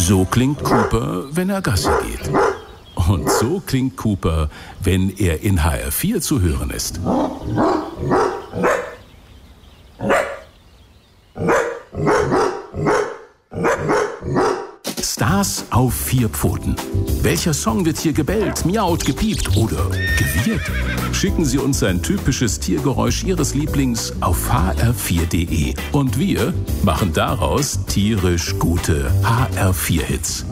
So klingt Cooper, wenn er Gassi geht. Und so klingt Cooper, wenn er in HR4 zu hören ist. Stars auf 4 Pfoten. Welcher Song wird hier gebellt, miaut, gepiept oder gewirrt? Schicken Sie uns ein typisches Tiergeräusch Ihres Lieblings auf hr4.de. Und wir machen daraus tierisch gute HR4-Hits.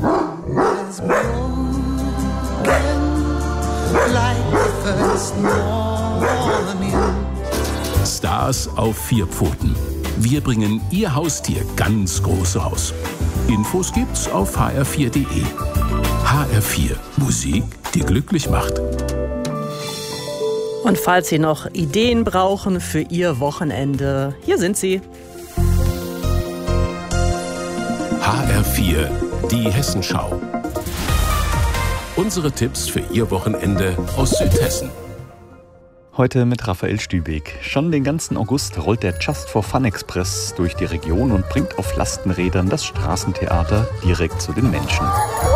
Stars auf 4 Pfoten. Wir bringen Ihr Haustier ganz groß raus. Infos gibt's auf hr4.de. HR4, Musik, die glücklich macht. Und falls Sie noch Ideen brauchen für Ihr Wochenende, hier sind sie. HR4, die Hessenschau. Unsere Tipps für Ihr Wochenende aus Südhessen. Heute mit Raphael Stübeck. Schon den ganzen August rollt der Just for Fun Express durch die Region und bringt auf Lastenrädern das Straßentheater direkt zu den Menschen.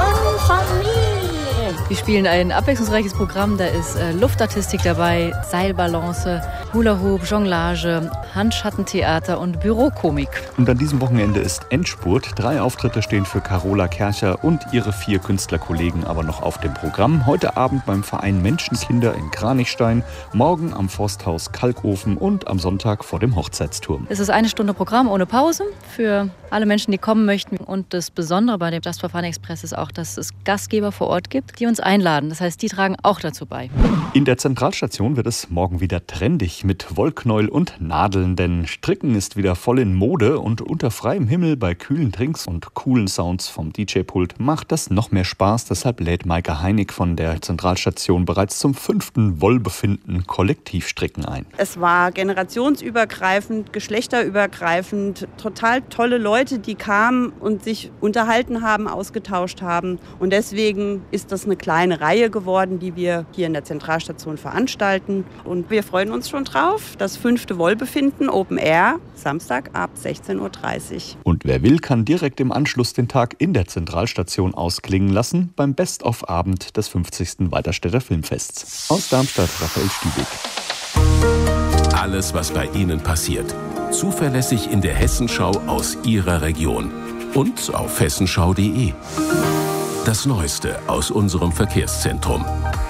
Wir spielen ein abwechslungsreiches Programm, da ist Luftartistik dabei, Seilbalance, Hula-Hoop, Jonglage, Handschattentheater und Bürokomik. Und an diesem Wochenende ist Endspurt. 3 Auftritte stehen für Carola Kercher und ihre 4 Künstlerkollegen aber noch auf dem Programm. Heute Abend beim Verein Menschenkinder in Kranichstein, morgen am Forsthaus Kalkofen und am Sonntag vor dem Hochzeitsturm. Es ist 1 Stunde Programm ohne Pause für alle Menschen, die kommen möchten. Und das Besondere bei dem Just for Fun Express ist auch, dass es Gastgeber vor Ort gibt, die uns einladen. Das heißt, die tragen auch dazu bei. In der Zentralstation wird es morgen wieder trendig mit Wollknäuel und Nadeln, denn Stricken ist wieder voll in Mode und unter freiem Himmel bei kühlen Drinks und coolen Sounds vom DJ-Pult macht das noch mehr Spaß. Deshalb lädt Maike Heinig von der Zentralstation bereits zum 5. Wollbefinden Kollektivstricken ein. Es war generationsübergreifend, geschlechterübergreifend, total tolle Leute, die kamen und sich unterhalten haben, ausgetauscht haben. Und deswegen ist das eine kleine Reihe geworden, die wir hier in der Zentralstation veranstalten. Und wir freuen uns schon drauf. Das 5. Wollbefinden Open Air, Samstag ab 16:30 Uhr. Und wer will, kann direkt im Anschluss den Tag in der Zentralstation ausklingen lassen beim Best-of-Abend des 50. Weiterstädter Filmfests. Aus Darmstadt, Raphael Stübeck. Alles, was bei Ihnen passiert. Zuverlässig in der Hessenschau aus Ihrer Region. Und auf hessenschau.de. Das Neueste aus unserem Verkehrszentrum.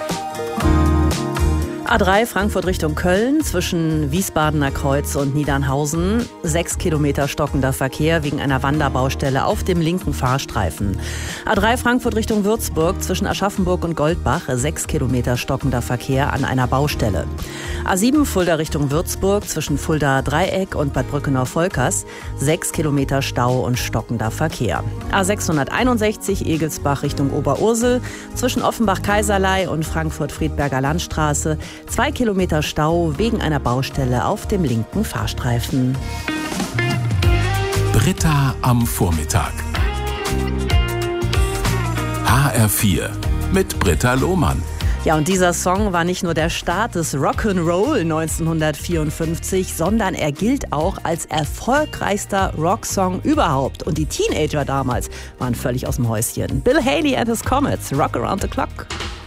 A3 Frankfurt Richtung Köln zwischen Wiesbadener Kreuz und Niedernhausen. 6 Kilometer stockender Verkehr wegen einer Wanderbaustelle auf dem linken Fahrstreifen. A3 Frankfurt Richtung Würzburg zwischen Aschaffenburg und Goldbach. 6 Kilometer stockender Verkehr an einer Baustelle. A7 Fulda Richtung Würzburg zwischen Fulda Dreieck und Bad Brückenau-Volkers. 6 Kilometer Stau und stockender Verkehr. A661 Egelsbach Richtung Oberursel zwischen Offenbach-Kaiserlei und Frankfurt-Friedberger Landstraße. 2 Kilometer Stau wegen einer Baustelle auf dem linken Fahrstreifen. Britta am Vormittag. HR4 mit Britta Lohmann. Ja, und dieser Song war nicht nur der Start des Rock'n'Roll 1954, sondern er gilt auch als erfolgreichster Rocksong überhaupt. Und die Teenager damals waren völlig aus dem Häuschen. Bill Haley and his Comets, Rock Around the Clock.